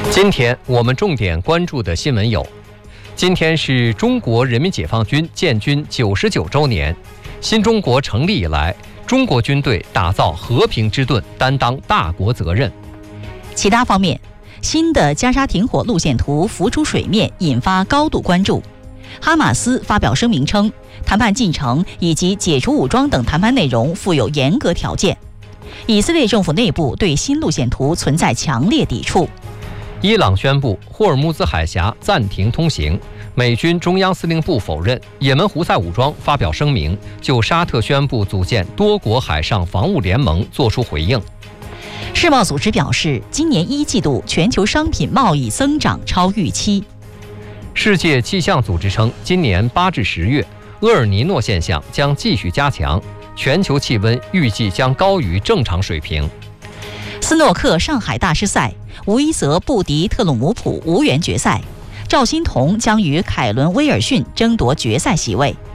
今天我们重点关注的新闻有：今天是中国人民解放军建军99周年，新中国成立以来，中国军队打造和平之盾，担当大国责任。 其他方面，新的加沙停火路线图浮出水面，引发高度关注。哈马斯发表声明称，谈判进程以及解除武装等谈判内容附有严格条件。以色列政府内部对新路线图存在强烈抵触。 伊朗宣布霍尔木兹海峡暂停通行，美军中央司令部否认。也门胡塞武装发表声明，就沙特宣布组建多国海上防务联盟作出回应。 世贸组织表示，今年一季度全球商品贸易增长超预期。 世界气象组织称，今年8至10月，厄尔尼诺现象将继续加强，全球气温预计将高于正常水平。 斯诺克上海大师赛，吴一泽不敌特鲁姆普无缘决赛，赵心童将与凯伦威尔逊争夺决赛席位。